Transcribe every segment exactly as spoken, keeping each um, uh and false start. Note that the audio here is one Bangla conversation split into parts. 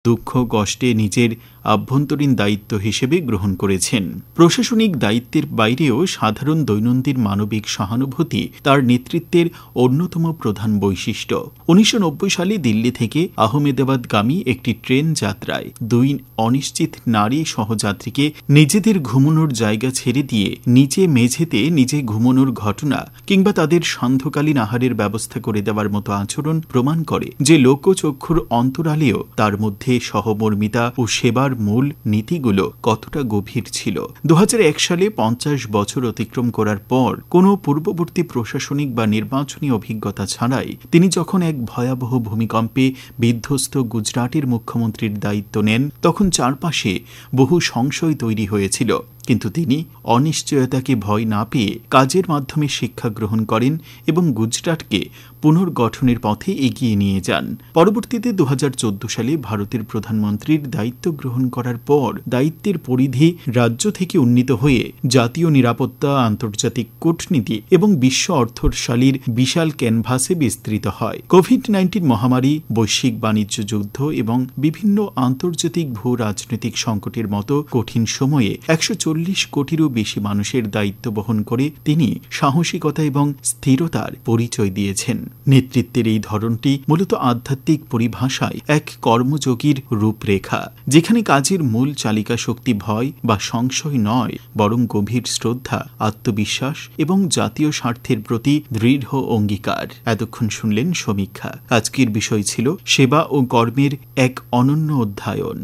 দুঃখ কষ্টে নিজের আভ্যন্তরীণ দায়িত্ব হিসেবে গ্রহণ করেছেন। প্রশাসনিক দায়িত্বের বাইরেও সাধারণ দৈনন্দিন মানবিক সহানুভূতি তার নেতৃত্বের অন্যতম প্রধান বৈশিষ্ট্য। উনিশশো নব্বই সালে দিল্লি থেকে আহমেদাবাদগামী একটি ট্রেন যাত্রায় দুই অনিশ্চিত নারী সহযাত্রীকে নিজেদের ঘুমানোর জায়গা ছেড়ে দিয়ে নিচে মেঝেতে নিজে ঘুমানোর ঘটনা কিংবা তাদের সান্ধ্যকালীন আহারের ব্যবস্থা করে দেওয়ার মতো আচরণ প্রমাণ করে যে লোকচক্ষুর অন্তরালেও তার মধ্যে সহমর্মিতা ও সেবার মূল নীতিগুলো কতটা গভীর ছিল। দু হাজার এক সালে পঞ্চাশ বছর অতিক্রম করার পর কোনো পূর্ববর্তী প্রশাসনিক বা নির্বাচনী অভিজ্ঞতা ছাড়াই তিনি যখন এক ভয়াবহ ভূমিকম্পে বিধ্বস্ত গুজরাটের মুখ্যমন্ত্রীর দায়িত্ব নেন, তখন চারপাশে বহু সংশয় তৈরি হয়েছিল। কিন্তু তিনি অনিশ্চয়তাকে ভয় না পেয়ে কাজের মাধ্যমে শিক্ষা গ্রহণ করেন এবং গুজরাটকে পুনর্গঠনের পথে এগিয়ে নিয়ে যান। পরবর্তীতে দু হাজার চোদ্দ সালে ভারতের প্রধানমন্ত্রীর দায়িত্ব গ্রহণ করার পর দায়িত্বের পরিধি রাজ্য থেকে উন্নীত হয়ে জাতীয় নিরাপত্তা, আন্তর্জাতিক কূটনীতি এবং বিশ্ব অর্থশালীর বিশাল ক্যানভাসে বিস্তৃত হয়। কোভিড নাইন্টিন মহামারী, বৈশ্বিক বাণিজ্য যুদ্ধ এবং বিভিন্ন আন্তর্জাতিক ভূ রাজনৈতিক সংকটের মতো কঠিন সময়ে একশো চল্লিশ কোটিরও বেশি মানুষের দায়িত্ব বহন করে তিনি সাহসিকতা এবং স্থিরতার পরিচয় দিয়েছেন। নেতৃত্বের এই ধরনটি মূলত আধ্যাত্মিক পরিভাষায় এক কর্মযোগীর রূপরেখা, যেখানে কাজের মূল চালিকা শক্তি ভয় বা সংশয় নয়, বরং গভীর শ্রদ্ধা, আত্মবিশ্বাস এবং জাতীয় স্বার্থের প্রতি দৃঢ় অঙ্গীকার। এতক্ষণ শুনলেন সমীক্ষা। আজকের বিষয় ছিল সেবা ও কর্মের এক অনন্য অধ্যায়ন।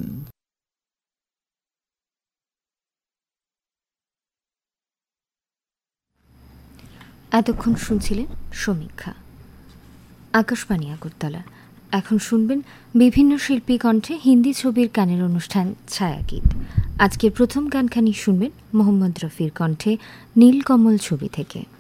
এতক্ষণ শুনছিলেন সমীক্ষা। আকাশবাণী আগরতলা। এখন শুনবেন বিভিন্ন শিল্পী কণ্ঠে হিন্দি ছবির গানের অনুষ্ঠান ছায়াগীত। আজকের প্রথম গানখানি শুনবেন মোহাম্মদ রফির কণ্ঠে নীলকমল ছবি থেকে।